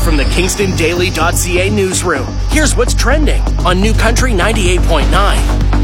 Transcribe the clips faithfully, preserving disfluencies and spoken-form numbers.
from the Kingston Daily dot C A newsroom. Here's what's trending on New Country ninety-eight point nine.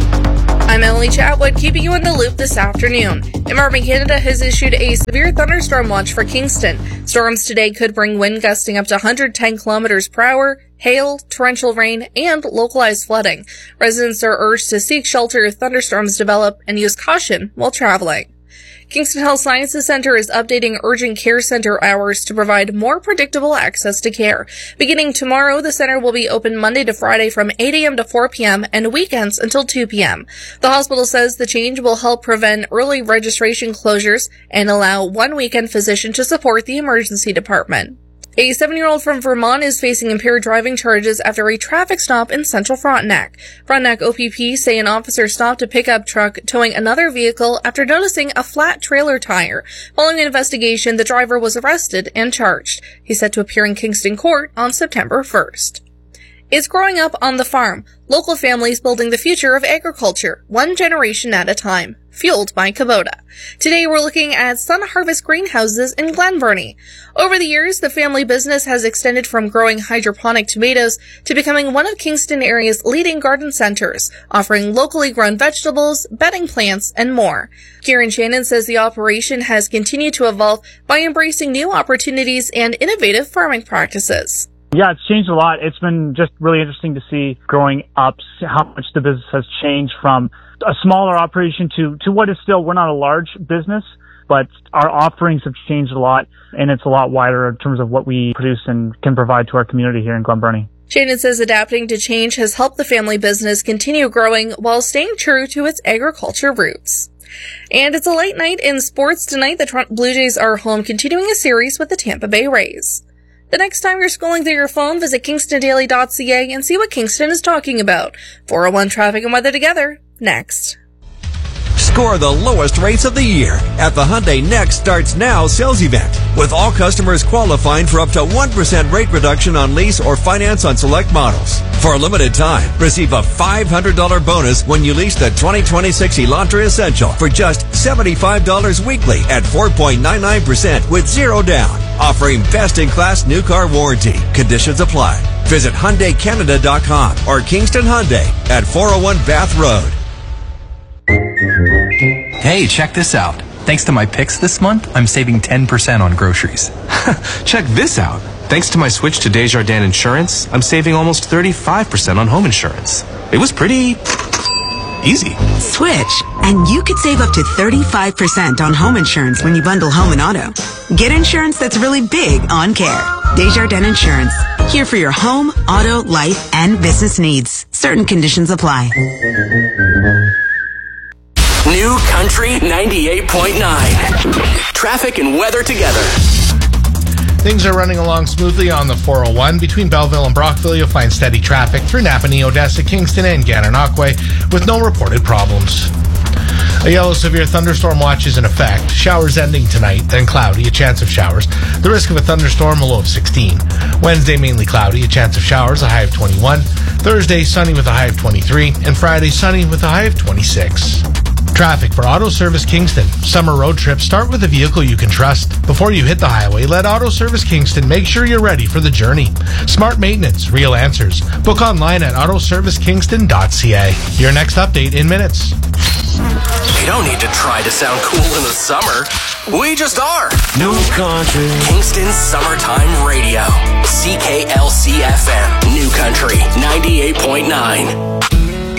I'm Emily Chatwood, keeping you in the loop this afternoon. Environment Canada has issued a severe thunderstorm watch for Kingston. Storms today could bring wind gusting up to one hundred ten kilometers per hour, hail, torrential rain, and localized flooding. Residents are urged to seek shelter if thunderstorms develop and use caution while traveling. Kingston Health Sciences Center is updating urgent care center hours to provide more predictable access to care. Beginning tomorrow, the center will be open Monday to Friday from eight a.m. to four p.m. and weekends until two p.m. The hospital says the change will help prevent early registration closures and allow one weekend physician to support the emergency department. A seven-year-old from Vermont is facing impaired driving charges after a traffic stop in Central Frontenac. Frontenac O P P say an officer stopped a pickup truck towing another vehicle after noticing a flat trailer tire. Following an investigation, the driver was arrested and charged. He's set to appear in Kingston Court on September first. It's growing up on the farm. Local families building the future of agriculture, one generation at a time. Fueled by Kubota. Today we're looking at Sun Harvest greenhouses in Glen Burnie. Over the years, the family business has extended from growing hydroponic tomatoes to becoming one of Kingston area's leading garden centers, offering locally grown vegetables, bedding plants, and more. Kieran Shannon says the operation has continued to evolve by embracing new opportunities and innovative farming practices. Yeah, it's changed a lot. It's been just really interesting to see growing up how much the business has changed from a smaller operation to, to what is still, we're not a large business, but our offerings have changed a lot, and it's a lot wider in terms of what we produce and can provide to our community here in Glen Burnie. Shannon says adapting to change has helped the family business continue growing while staying true to its agriculture roots. And it's a late night in sports tonight. The Toronto Blue Jays are home, continuing a series with the Tampa Bay Rays. The next time you're scrolling through your phone, visit Kingston Daily dot C A and see what Kingston is talking about. four oh one Traffic and Weather together, next. Score the lowest rates of the year at the Hyundai Next Starts Now sales event, with all customers qualifying for up to one percent rate reduction on lease or finance on select models. For a limited time, receive a five hundred dollars bonus when you lease the twenty twenty-six Elantra Essential for just seventy-five dollars weekly at four point nine nine percent with zero down, offering best-in-class new car warranty. Conditions apply. Visit Hyundai Canada dot com or Kingston Hyundai at four oh one Bath Road. Hey, check this out. Thanks to my picks this month, I'm saving ten percent on groceries. Check this out. Thanks to my switch to Desjardins Insurance, I'm saving almost thirty-five percent on home insurance. It was pretty easy. Switch, and you could save up to thirty-five percent on home insurance when you bundle home and auto. Get insurance that's really big on care. Desjardins Insurance. Here for your home, auto, life, and business needs. Certain conditions apply. New Country ninety-eight point nine. Traffic and weather together. Things are running along smoothly on the four oh one. Between Belleville and Brockville, you'll find steady traffic through Napanee, Odessa, Kingston, and Gananoque with no reported problems. A yellow severe thunderstorm watch is in effect. Showers ending tonight, then cloudy, a chance of showers. The risk of a thunderstorm, a low of sixteen. Wednesday, mainly cloudy, a chance of showers, a high of twenty-one. Thursday, sunny with a high of twenty-three. And Friday, sunny with a high of twenty-six. Traffic for Auto Service Kingston. Summer road trips start with a vehicle you can trust. Before you hit the highway, let Auto Service Kingston make sure you're ready for the journey. Smart maintenance, real answers. Book online at auto service kingston dot c a. Your next update in minutes. You don't need to try to sound cool in the summer. We just are. New Country. Kingston's Summertime Radio. C K L C F M. New Country ninety-eight point nine.